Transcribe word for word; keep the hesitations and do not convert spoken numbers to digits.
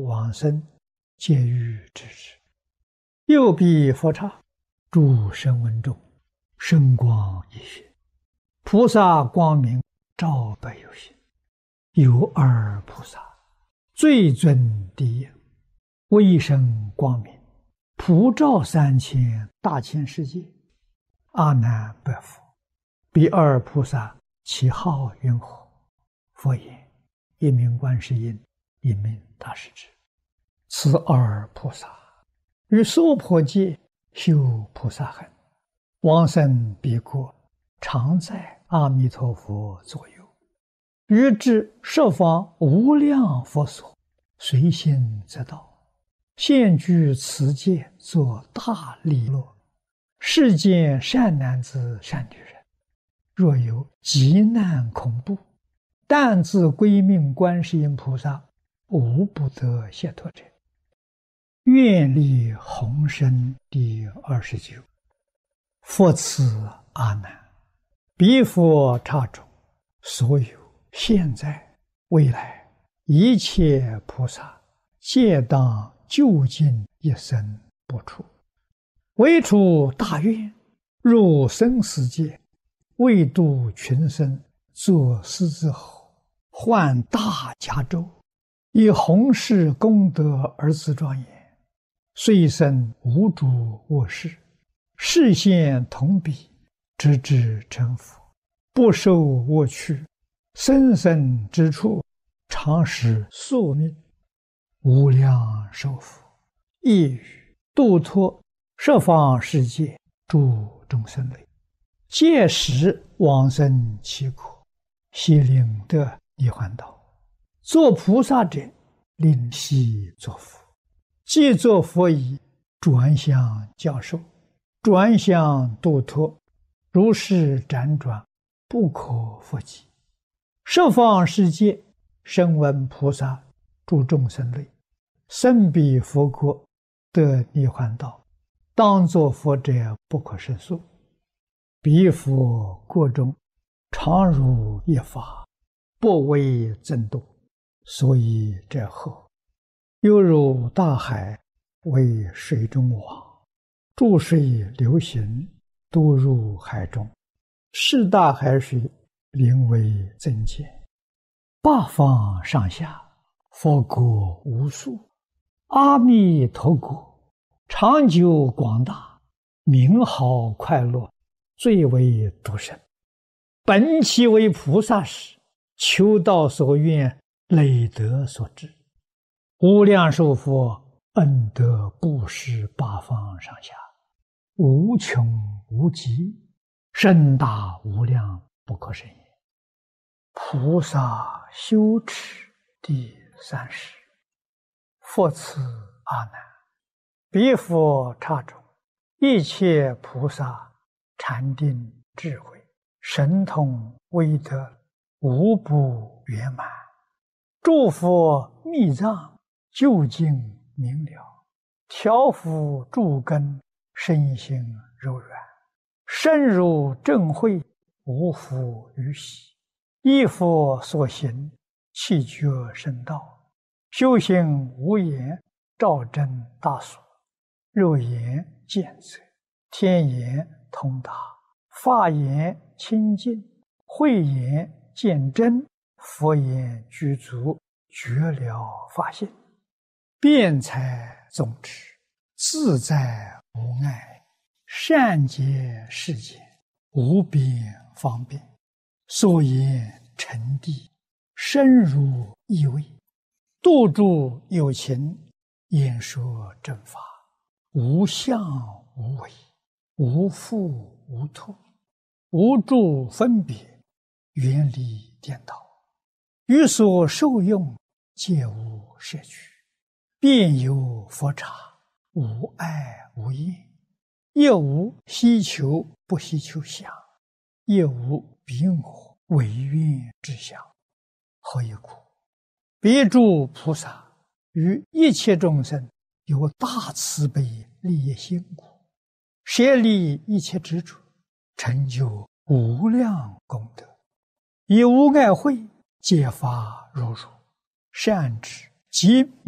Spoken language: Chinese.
往生，皆欲知之。右臂佛刹，诸声闻中，声光一现，菩萨光明照百有形。有二菩萨，最尊第一，威声光明，普照三千大千世界。阿难白佛：彼二菩萨其号云何？佛言：一名观世音，一名大势至。此二菩萨于娑婆界修菩萨行，往生彼国，常在阿弥陀佛左右。于至十方无量佛所，随心则到，现居此界，作大利乐。世间善男子善女人，若有急难恐怖，但自归命观世音菩萨，无不得解脱者。愿力宏深第二十九。佛赐阿难，彼佛刹中所有现在未来一切菩萨，皆当究竟一生不出，唯出大愿，入生死界，为度群生，作狮子吼，换大迦州，以弘誓功德而自庄严，虽生无诸恶事，示现同彼，直至成佛，不受恶趣，生生之处，常使宿命，无量寿福，亦于度脱十方世界诸众生类，届时往生其国，悉令得涅槃道。作菩萨者，令悉作佛。既作佛已，转向教授，转向度脱，如是辗转，不可复计。十方世界声闻菩萨诸众生类，生彼佛国，得涅槃道，当作佛者不可胜数。彼佛国中，常如一法，不为增度，所以者何？犹如大海，为水中网，注水流行，都入海中，是大海水，名为增减。八方上下，佛国无数，阿弥陀国长久广大，名号快乐，最为独胜。本其为菩萨时，求道所愿，累德所致。无量寿佛恩德布施八方上下，无穷无极，深大无量，不可胜也。菩萨修持第三十。佛赐阿难，彼佛刹中，一切菩萨禅定智慧，神通威德，无不圆满。诸佛密藏，究竟明了，调伏诸根，身心柔软，深入正慧，无复于喜。依佛所行，气觉深道，修行无言，照真大所。肉眼见则，天眼通达，法眼清净，慧眼见真，佛眼具足，觉了法性，辩才总持，自在无碍，善解世间，无边方便，所言成地，深入意味，度诸有情，演说正法，无相无为，无复无脱，无诸分别，远离颠倒，于所受用，皆无摄取，遍有佛刹，无碍无厌，亦无希求不希求相，亦无彼我唯愿之相。何以故？彼诸菩萨于一切众生有大慈悲利益心故，舍离一切执着，成就无量功德，以无碍慧，揭发如如，善知即